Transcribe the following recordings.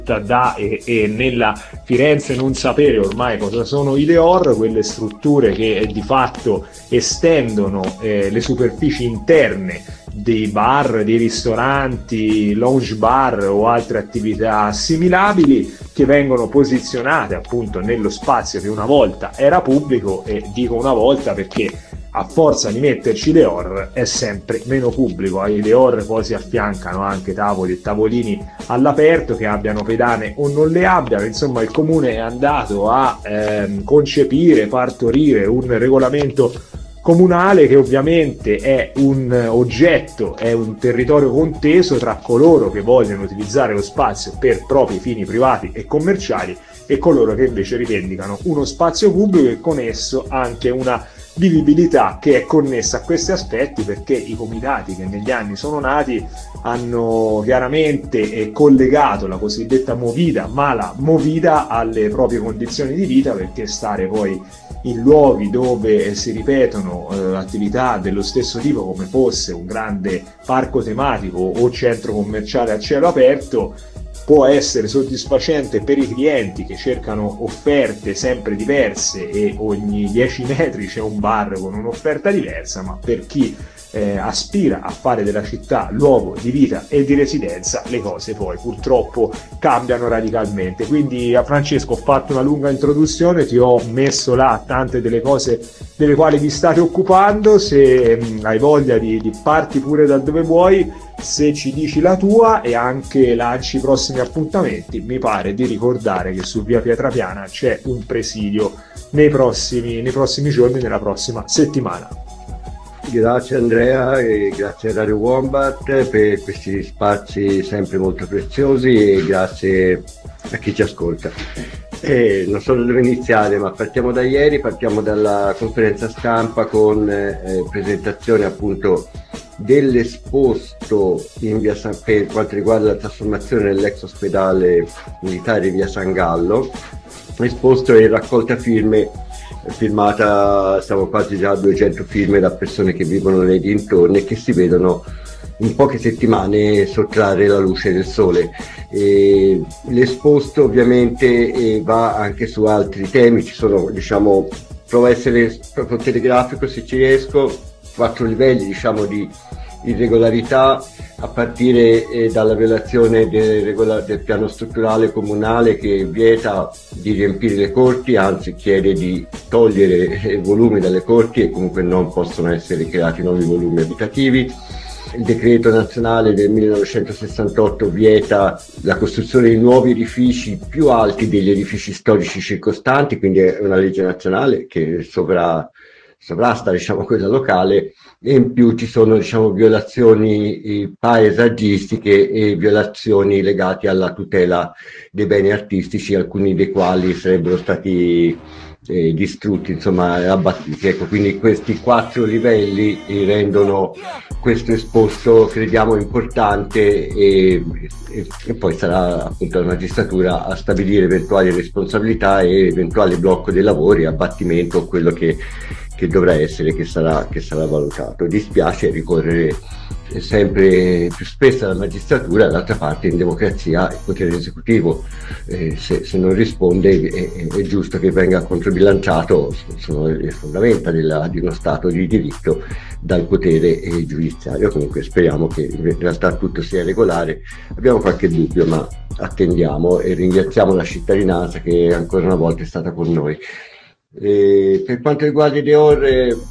e nella Firenze non sapere ormai cosa sono i Deor, quelle strutture che di fatto estendono le superfici interne dei bar, dei ristoranti, lounge bar o altre attività assimilabili, che vengono posizionate appunto nello spazio che una volta era pubblico, e dico una volta perché a forza di metterci Deor è sempre meno pubblico. Ai Deor poi si affiancano anche tavoli e tavolini all'aperto, che abbiano pedane o non le abbiano. Insomma, il comune è andato a concepire, partorire un regolamento comunale che ovviamente è un oggetto, è un territorio conteso tra coloro che vogliono utilizzare lo spazio per propri fini privati e commerciali e coloro che invece rivendicano uno spazio pubblico e con esso anche una vivibilità che è connessa a questi aspetti, perché i comitati che negli anni sono nati hanno chiaramente collegato la cosiddetta movida, mala movida, alle proprie condizioni di vita, perché stare poi in luoghi dove si ripetono attività dello stesso tipo, come fosse un grande parco tematico o centro commerciale a cielo aperto, può essere soddisfacente per i clienti che cercano offerte sempre diverse e ogni 10 metri c'è un bar con un'offerta diversa, ma per chi aspira a fare della città luogo di vita e di residenza, le cose poi purtroppo cambiano radicalmente. Quindi, a Francesco, ho fatto una lunga introduzione, ti ho messo là tante delle cose delle quali vi state occupando. Se hai voglia di parti pure da dove vuoi, se ci dici la tua e anche lanci i prossimi appuntamenti. Mi pare di ricordare che su via Pietrapiana c'è un presidio nei prossimi giorni, nella prossima settimana. Grazie Andrea e grazie a Radio Wombat per questi spazi sempre molto preziosi, e grazie a chi ci ascolta. Non so da dove iniziare, ma partiamo da ieri, partiamo dalla conferenza stampa con presentazione appunto dell'esposto per quanto riguarda la trasformazione dell'ex ospedale militare di via San Gallo, esposto e raccolta firme firmata, siamo quasi già a 200 firme da persone che vivono nei dintorni e che si vedono in poche settimane sottrarre la luce del sole. L'esposto ovviamente va anche su altri temi, ci sono, diciamo, provo a essere proprio telegrafico se ci riesco, 4 livelli diciamo di irregolarità, a partire dalla violazione del piano strutturale comunale che vieta di riempire le corti, anzi chiede di togliere volumi dalle corti e comunque non possono essere creati nuovi volumi abitativi. Il decreto nazionale del 1968 vieta la costruzione di nuovi edifici più alti degli edifici storici circostanti, quindi è una legge nazionale che sovrasta, diciamo, quella locale, e in più ci sono, diciamo, violazioni paesaggistiche e violazioni legate alla tutela dei beni artistici, alcuni dei quali sarebbero stati distrutti, insomma abbattuti. Ecco, quindi questi 4 livelli rendono questo esposto, crediamo, importante, e poi sarà appunto la magistratura a stabilire eventuali responsabilità e eventuale blocco dei lavori, abbattimento o quello che dovrà essere, che sarà valutato. Dispiace ricorrere sempre più spesso alla magistratura, d'altra parte in democrazia il potere esecutivo se non risponde è giusto che venga controbilanciato, sono le fondamenta di uno Stato di diritto, dal potere giudiziario. Comunque speriamo che in realtà tutto sia regolare, abbiamo qualche dubbio ma attendiamo e ringraziamo la cittadinanza che ancora una volta è stata con noi. Per quanto riguarda i Deor,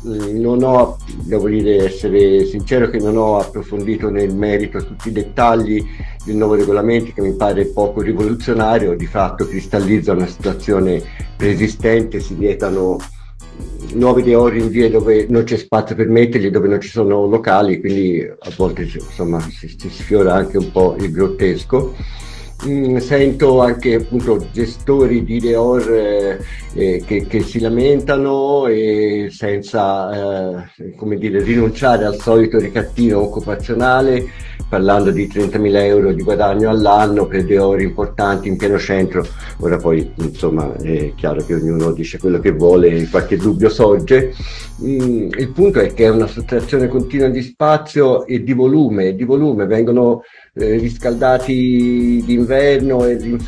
devo dire, essere sincero, che non ho approfondito nel merito tutti i dettagli del nuovo regolamento, che mi pare poco rivoluzionario, di fatto cristallizza una situazione preesistente, si vietano nuovi Deor in vie dove non c'è spazio per metterli, dove non ci sono locali, quindi a volte insomma si sfiora anche un po' il grottesco. Sento anche appunto gestori di Deor che si lamentano senza come dire, rinunciare al solito ricattino occupazionale, parlando di 30.000 euro di guadagno all'anno per Deor importanti in pieno centro. Ora poi insomma è chiaro che ognuno dice quello che vuole, qualche dubbio sorge. Il punto è che è una sottrazione continua di spazio e di volume vengono riscaldati d'inverno e